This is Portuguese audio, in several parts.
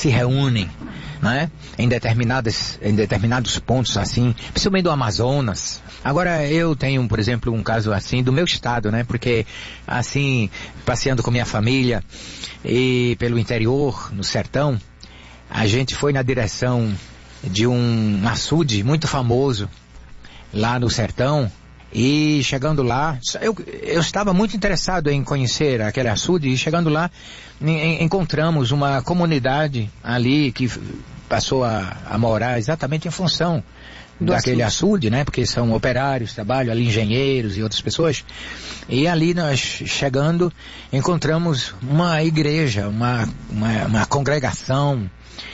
se reúnem, né, em determinados pontos, assim, principalmente do Amazonas. Agora, eu tenho, por exemplo, um caso assim do meu estado, né, porque, assim, passeando com minha família e pelo interior, no sertão, a gente foi na direção de um açude muito famoso lá no sertão. E chegando lá, eu estava muito interessado em conhecer aquele açude, e chegando lá, encontramos uma comunidade ali que passou a morar exatamente em função daquele açude, né? Porque são operários, trabalham ali, engenheiros e outras pessoas. E ali nós, chegando, encontramos uma igreja, uma congregação,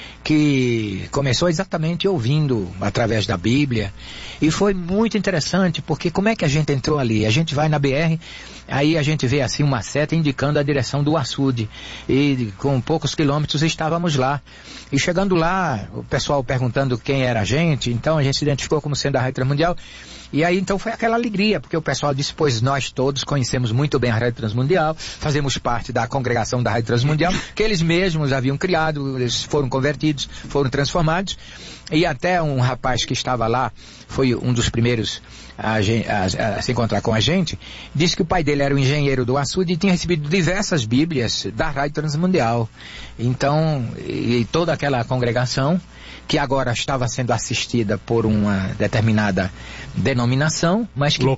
que começou exatamente ouvindo através da Bíblia, e foi muito interessante, porque como é que a gente entrou ali? A gente vai na BR, aí a gente vê assim uma seta indicando a direção do açude, e com poucos quilômetros estávamos lá, e chegando lá, o pessoal perguntando quem era a gente, então a gente se identificou como sendo a Rádio Transmundial. E aí então foi aquela alegria, porque o pessoal disse, pois nós todos conhecemos muito bem a Rádio Transmundial, fazemos parte da congregação da Rádio Transmundial, que eles mesmos haviam criado, eles foram convertidos, foram transformados, e até um rapaz que estava lá, foi um dos primeiros a se encontrar com a gente, disse que o pai dele era um engenheiro do açude e tinha recebido diversas Bíblias da Rádio Transmundial. Então, e toda aquela congregação, que agora estava sendo assistida por uma determinada denominação, mas que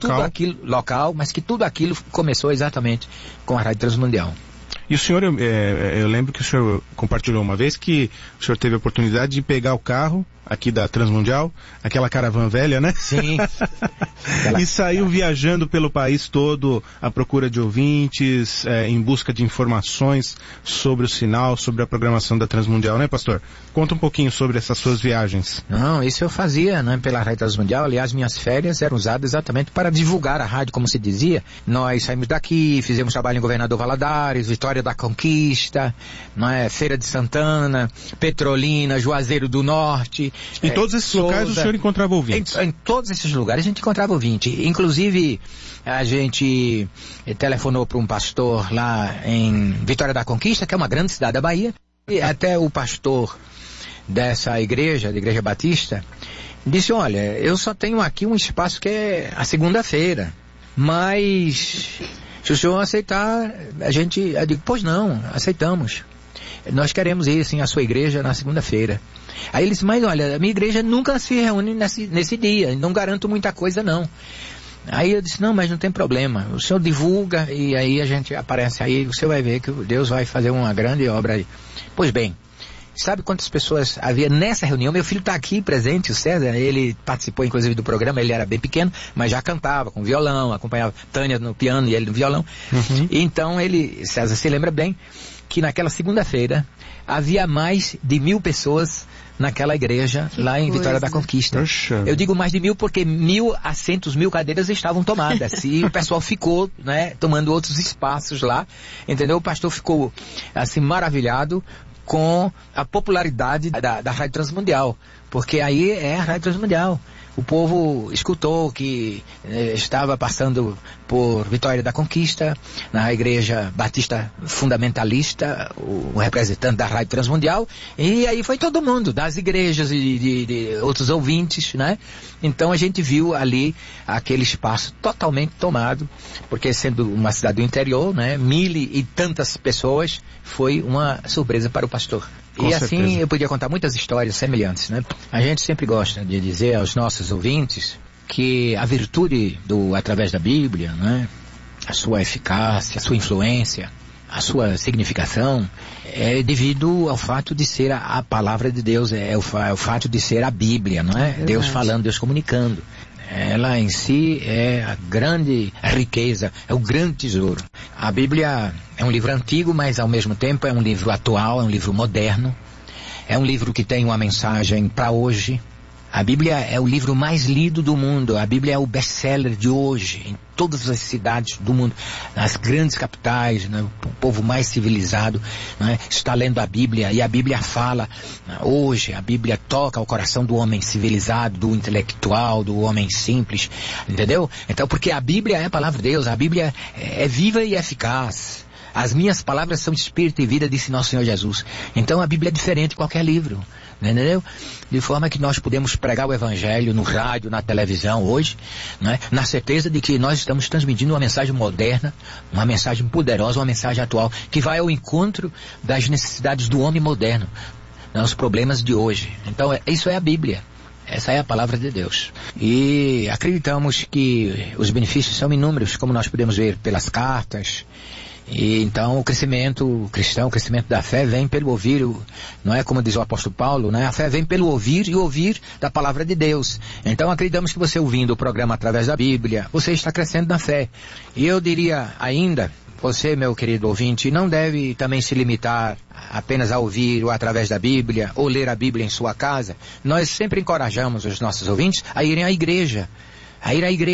tudo aquilo começou exatamente com a Rádio Transmundial. E o senhor, eu lembro que o senhor compartilhou uma vez que o senhor teve a oportunidade de pegar o carro aqui da Transmundial, aquela caravana velha, né? Sim. E saiu viajando pelo país todo à procura de ouvintes, em busca de informações sobre o sinal, sobre a programação da Transmundial, né, pastor? Conta um pouquinho sobre essas suas viagens. Não, isso eu fazia, né, pela Rádio Transmundial. Aliás, minhas férias eram usadas exatamente para divulgar a rádio, como se dizia. Nós saímos daqui, fizemos trabalho em Governador Valadares, Vitória da Conquista, não é? Feira de Santana, Petrolina, Juazeiro do Norte. Em todos esses locais o senhor encontrava ouvintes? Em todos esses lugares a gente encontrava ouvinte. Inclusive, a gente telefonou para um pastor lá em Vitória da Conquista, que é uma grande cidade da Bahia, e até o pastor dessa igreja, da Igreja Batista, disse, olha, eu só tenho aqui um espaço que é a segunda-feira, mas se o senhor aceitar, eu digo, pois não, aceitamos. Nós queremos ir, sim, à sua igreja na segunda-feira. Aí ele disse, mas olha, a minha igreja nunca se reúne nesse dia, não garanto muita coisa não. Aí eu disse, não, mas não tem problema, o senhor divulga e aí a gente aparece aí, o senhor vai ver que Deus vai fazer uma grande obra aí. Pois bem, sabe quantas pessoas havia nessa reunião? Meu filho está aqui presente, o César, ele participou inclusive do programa, ele era bem pequeno, mas já cantava com violão, acompanhava Tânia no piano e ele no violão. E então César se lembra bem, que naquela segunda-feira havia mais de 1.000 pessoas naquela igreja lá em Vitória da Conquista. Poxa. Eu digo mais de 1.000 porque 1.000 assentos, 1.000 cadeiras estavam tomadas e o pessoal ficou, né, tomando outros espaços lá, entendeu? O pastor ficou assim maravilhado com a popularidade da Rádio Transmundial, porque aí é a Rádio Transmundial. O povo escutou que estava passando por Vitória da Conquista, na Igreja Batista Fundamentalista, o representante da Rádio Transmundial, e aí foi todo mundo, das igrejas e de outros ouvintes, né? Então a gente viu ali aquele espaço totalmente tomado, porque sendo uma cidade do interior, né, 1.000 e tantas pessoas, foi uma surpresa para o pastor. E assim eu podia contar muitas histórias semelhantes, né? A gente sempre gosta de dizer aos nossos ouvintes que a virtude através da Bíblia, né? A sua eficácia, a sua influência, a sua significação é devido ao fato de ser a palavra de Deus, é o fato de ser a Bíblia, não é? Deus falando, Deus comunicando. Ela em si é a grande riqueza, é o grande tesouro. A Bíblia é um livro antigo, mas ao mesmo tempo é um livro atual, é um livro moderno. É um livro que tem uma mensagem para hoje. A Bíblia é o livro mais lido do mundo. A Bíblia é o best-seller de hoje, em todas as cidades do mundo, nas grandes capitais, né? O povo mais civilizado, né? Está lendo a Bíblia, e a Bíblia fala, hoje, a Bíblia toca o coração do homem civilizado, do intelectual, do homem simples, entendeu? Então, porque a Bíblia é a palavra de Deus, a Bíblia é viva e eficaz. As minhas palavras são espírito e vida, disse nosso Senhor Jesus. Então a Bíblia é diferente de qualquer livro, entendeu? De forma que nós podemos pregar o Evangelho no rádio, na televisão hoje, né? Na certeza de que nós estamos transmitindo uma mensagem moderna, uma mensagem poderosa, uma mensagem atual, que vai ao encontro das necessidades do homem moderno, né? Os problemas de hoje. Então isso é a Bíblia. Essa é a palavra de Deus. E acreditamos que os benefícios são inúmeros, como nós podemos ver pelas cartas. E então o crescimento cristão, o crescimento da fé vem pelo ouvir, não é como diz o apóstolo Paulo, né? A fé vem pelo ouvir e ouvir da palavra de Deus. Então acreditamos que você ouvindo o programa através da Bíblia, você está crescendo na fé. E eu diria ainda, você, meu querido ouvinte, não deve também se limitar apenas a ouvir ou através da Bíblia, ou ler a Bíblia em sua casa. Nós sempre encorajamos os nossos ouvintes a irem à igreja, a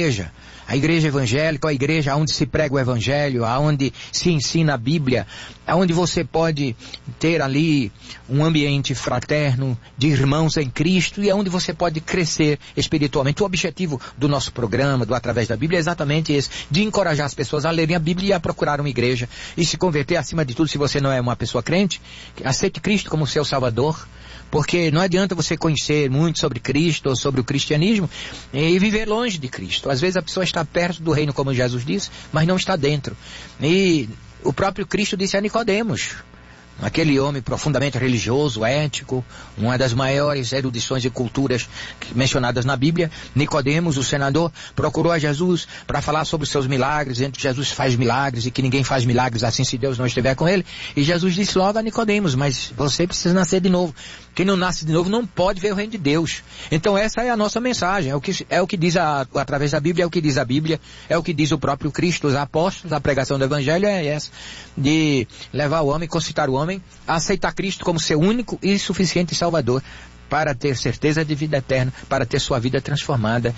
igreja evangélica, a igreja onde se prega o Evangelho, onde se ensina a Bíblia, onde você pode ter ali um ambiente fraterno de irmãos em Cristo e onde você pode crescer espiritualmente. O objetivo do nosso programa, do Através da Bíblia, é exatamente esse, de encorajar as pessoas a lerem a Bíblia e a procurar uma igreja e se converter. Acima de tudo, se você não é uma pessoa crente, aceite Cristo como seu Salvador. Porque não adianta você conhecer muito sobre Cristo ou sobre o cristianismo e viver longe de Cristo. Às vezes a pessoa está perto do reino, como Jesus disse, mas não está dentro. E o próprio Cristo disse a Nicodemos, aquele homem profundamente religioso, ético, uma das maiores erudições e culturas mencionadas na Bíblia, Nicodemos, o senador, procurou a Jesus para falar sobre os seus milagres, dizendo que Jesus faz milagres e que ninguém faz milagres assim se Deus não estiver com ele. E Jesus disse logo a Nicodemos, mas você precisa nascer de novo. Quem não nasce de novo não pode ver o reino de Deus. Então essa é a nossa mensagem, é o que diz através da Bíblia, é o que diz a Bíblia, é o que diz o próprio Cristo, os apóstolos, a pregação do Evangelho é essa, de levar o homem, concitar o homem, a aceitar Cristo como seu único e suficiente Salvador, para ter certeza de vida eterna, para ter sua vida transformada.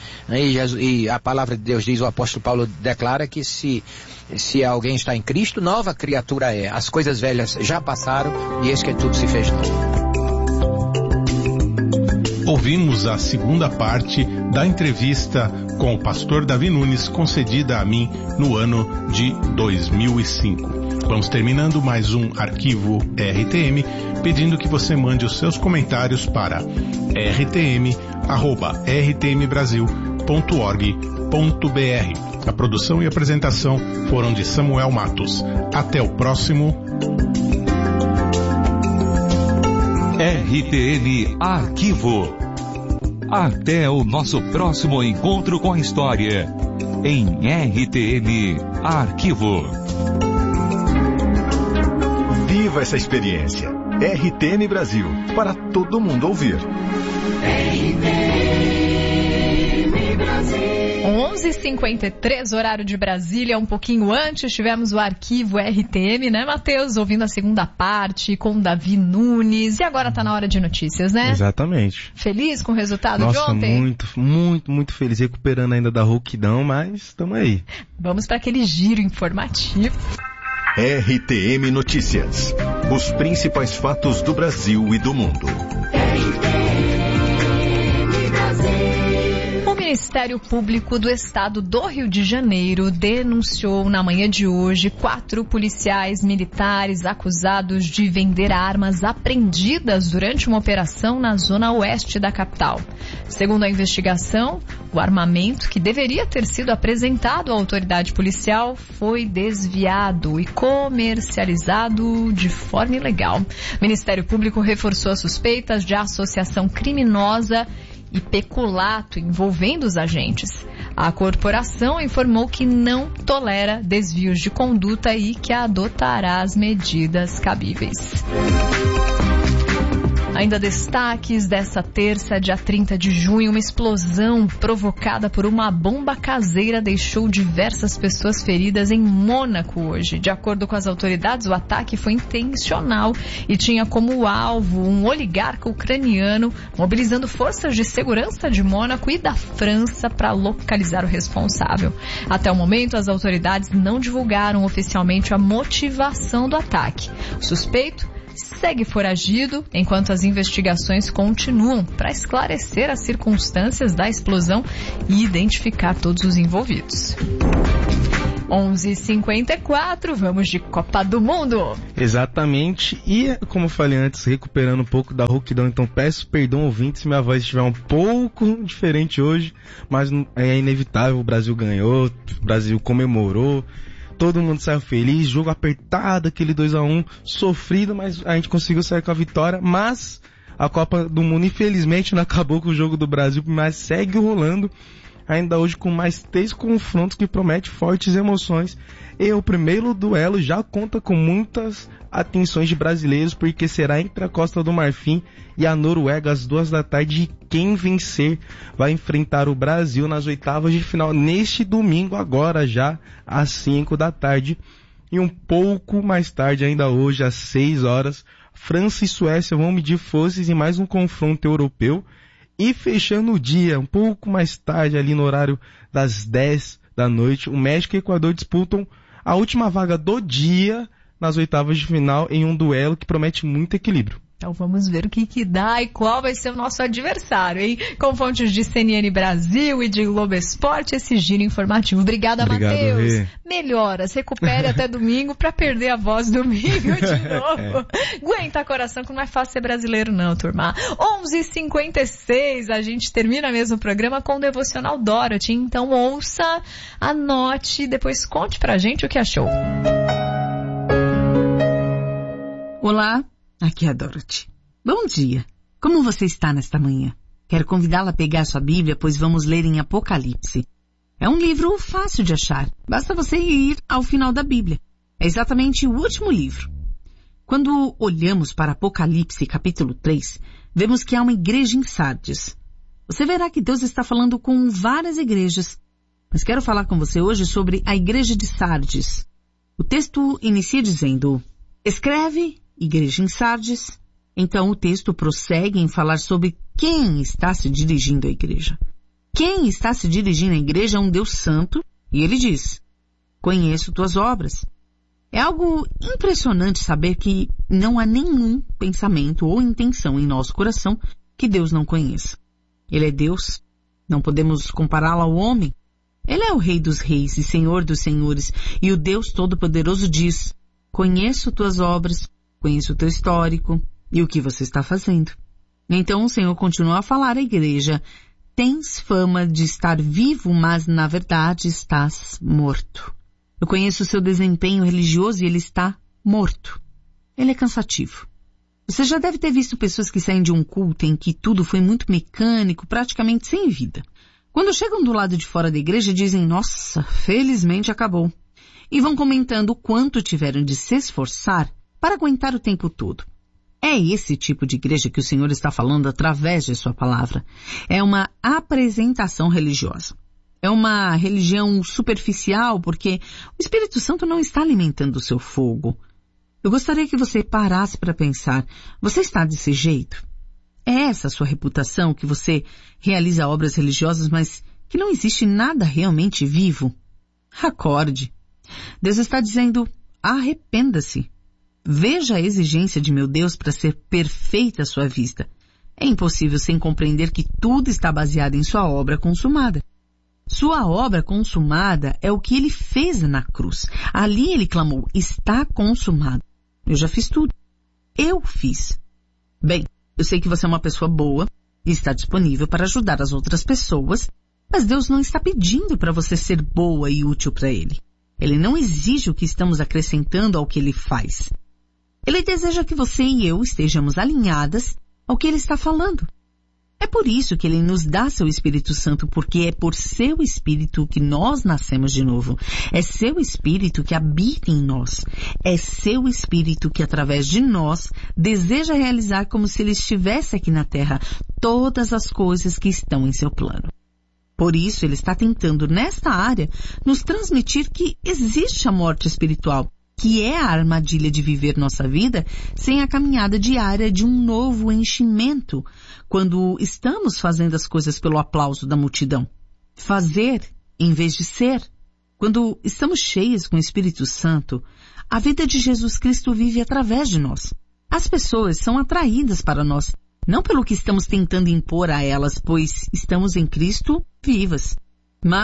E a palavra de Deus diz, o apóstolo Paulo declara que se alguém está em Cristo, nova criatura é. As coisas velhas já passaram e eis que tudo se fez novo. Ouvimos a segunda parte da entrevista com o pastor Davi Nunes, concedida a mim no ano de 2005. Vamos terminando mais um arquivo RTM, pedindo que você mande os seus comentários para rtm@rtmbrasil.org.br. A produção e apresentação foram de Samuel Matos. Até o próximo RTM Arquivo. Até o nosso próximo encontro com a história em RTM Arquivo. Viva essa experiência. RTM Brasil, para todo mundo ouvir. RTM Brasil. 11h53, horário de Brasília, um pouquinho antes tivemos o arquivo RTM, né, Matheus? Ouvindo a segunda parte com Davi Nunes. E agora tá na hora de notícias, né? Exatamente. Feliz com o resultado de ontem? Muito feliz, recuperando ainda da rouquidão, mas estamos aí. Vamos para aquele giro informativo. RTM Notícias. Os principais fatos do Brasil e do mundo. O Ministério Público do Estado do Rio de Janeiro denunciou na manhã de hoje 4 policiais militares acusados de vender armas apreendidas durante uma operação na zona oeste da capital. Segundo a investigação, o armamento que deveria ter sido apresentado à autoridade policial foi desviado e comercializado de forma ilegal. O Ministério Público reforçou as suspeitas de associação criminosa e peculato envolvendo os agentes. A corporação informou que não tolera desvios de conduta e que adotará as medidas cabíveis. Ainda destaques dessa terça, dia 30 de junho, uma explosão provocada por uma bomba caseira deixou diversas pessoas feridas em Mônaco hoje. De acordo com as autoridades, o ataque foi intencional e tinha como alvo um oligarca ucraniano, mobilizando forças de segurança de Mônaco e da França para localizar o responsável. Até o momento, as autoridades não divulgaram oficialmente a motivação do ataque. O suspeito segue foragido enquanto as investigações continuam para esclarecer as circunstâncias da explosão e identificar todos os envolvidos. 11h54, vamos de Copa do Mundo. Exatamente, e como eu falei antes, recuperando um pouco da rouquidão, então peço perdão, ouvintes, se minha voz estiver um pouco diferente hoje, mas é inevitável, o Brasil ganhou, o Brasil comemorou, todo mundo saiu feliz, jogo apertado, aquele 2-1, sofrido, mas a gente conseguiu sair com a vitória, mas a Copa do Mundo infelizmente não acabou com o jogo do Brasil, mas segue rolando, ainda hoje com mais 3 confrontos que prometem fortes emoções, e o primeiro duelo já conta com muitas atenções de brasileiros, porque será entre a Costa do Marfim e a Noruega às 14h, e quem vencer vai enfrentar o Brasil nas oitavas de final neste domingo, agora já às 17h, e um pouco mais tarde, ainda hoje às 18h, França e Suécia vão medir forças em mais um confronto europeu, e fechando o dia, um pouco mais tarde, ali no horário das 10 da noite, o México e o Equador disputam a última vaga do dia nas oitavas de final em um duelo que promete muito equilíbrio. Então vamos ver o que dá e qual vai ser o nosso adversário, hein? Com fontes de CNN Brasil e de Globo Esporte, esse giro informativo. Obrigado, Matheus. Melhoras, recupere até domingo pra perder a voz domingo de novo. Aguenta coração que não é fácil ser brasileiro não, turma. 11h56, a gente termina mesmo o programa com o Devocional Dorothy. Então ouça, anote, depois conte pra gente o que achou. Olá. Aqui é a Dorothy. Bom dia. Como você está nesta manhã? Quero convidá-la a pegar sua Bíblia, pois vamos ler em Apocalipse. É um livro fácil de achar. Basta você ir ao final da Bíblia. É exatamente o último livro. Quando olhamos para Apocalipse, capítulo 3, vemos que há uma igreja em Sardes. Você verá que Deus está falando com várias igrejas. Mas quero falar com você hoje sobre a igreja de Sardes. O texto inicia dizendo: escreve, igreja em Sardes. Então o texto prossegue em falar sobre quem está se dirigindo à igreja. Quem está se dirigindo à igreja é um Deus santo, e ele diz: conheço tuas obras. É algo impressionante saber que não há nenhum pensamento ou intenção em nosso coração que Deus não conheça. Ele é Deus, não podemos compará-lo ao homem. Ele é o Rei dos reis e Senhor dos senhores, e o Deus Todo-Poderoso diz: conheço tuas obras, conheço o teu histórico e o que você está fazendo. Então o Senhor continua a falar à igreja: tens fama de estar vivo, mas na verdade estás morto. Eu conheço o seu desempenho religioso e ele está morto. Ele é cansativo. Você já deve ter visto pessoas que saem de um culto em que tudo foi muito mecânico, praticamente sem vida. Quando chegam do lado de fora da igreja, dizem: nossa, felizmente acabou. E vão comentando o quanto tiveram de se esforçar para aguentar o tempo todo. É esse tipo de igreja que o Senhor está falando através de sua palavra. É uma apresentação religiosa. É uma religião superficial porque o Espírito Santo não está alimentando o seu fogo. Eu gostaria que você parasse para pensar: você está desse jeito? É essa a sua reputação, que você realiza obras religiosas, mas que não existe nada realmente vivo? Acorde. Deus está dizendo: arrependa-se. Veja a exigência de meu Deus para ser perfeita à sua vista. É impossível sem compreender que tudo está baseado em sua obra consumada. Sua obra consumada é o que ele fez na cruz. Ali ele clamou: está consumado. Eu já fiz tudo. Eu fiz. Bem, eu sei que você é uma pessoa boa e está disponível para ajudar as outras pessoas, mas Deus não está pedindo para você ser boa e útil para Ele. Ele não exige o que estamos acrescentando ao que Ele faz. Ele deseja que você e eu estejamos alinhadas ao que Ele está falando. É por isso que Ele nos dá seu Espírito Santo, porque é por seu Espírito que nós nascemos de novo. É seu Espírito que habita em nós. É seu Espírito que, através de nós, deseja realizar como se Ele estivesse aqui na Terra todas as coisas que estão em seu plano. Por isso, Ele está tentando, nesta área, nos transmitir que existe a morte espiritual, que é a armadilha de viver nossa vida sem a caminhada diária de um novo enchimento, quando estamos fazendo as coisas pelo aplauso da multidão. Fazer em vez de ser. Quando estamos cheias com o Espírito Santo, a vida de Jesus Cristo vive através de nós. As pessoas são atraídas para nós, não pelo que estamos tentando impor a elas, pois estamos em Cristo vivas, mas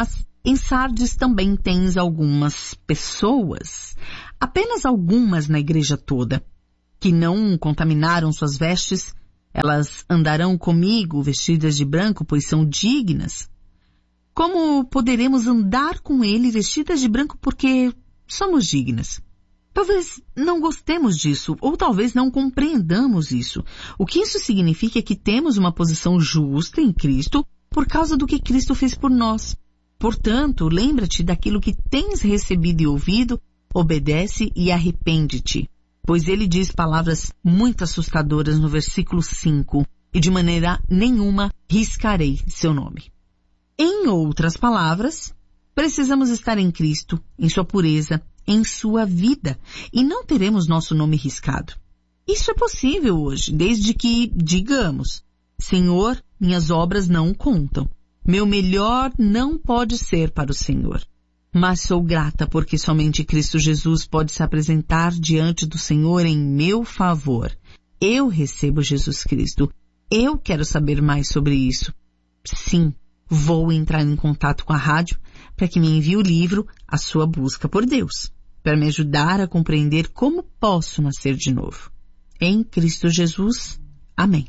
Em Sardes também tens algumas pessoas, apenas algumas na igreja toda, que não contaminaram suas vestes. Elas andarão comigo vestidas de branco, pois são dignas. Como poderemos andar com ele vestidas de branco porque somos dignas? Talvez não gostemos disso, ou talvez não compreendamos isso. O que isso significa é que temos uma posição justa em Cristo por causa do que Cristo fez por nós. Portanto, lembra-te daquilo que tens recebido e ouvido, obedece e arrepende-te. Pois ele diz palavras muito assustadoras no versículo 5, e de maneira nenhuma riscarei seu nome. Em outras palavras, precisamos estar em Cristo, em sua pureza, em sua vida, e não teremos nosso nome riscado. Isso é possível hoje, desde que digamos: Senhor, minhas obras não contam. Meu melhor não pode ser para o Senhor. Mas sou grata porque somente Cristo Jesus pode se apresentar diante do Senhor em meu favor. Eu recebo Jesus Cristo. Eu quero saber mais sobre isso. Sim, vou entrar em contato com a rádio para que me envie o livro A Sua Busca por Deus, para me ajudar a compreender como posso nascer de novo. Em Cristo Jesus. Amém.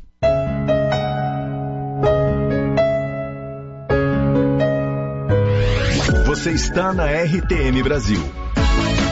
Você está na RTM Brasil.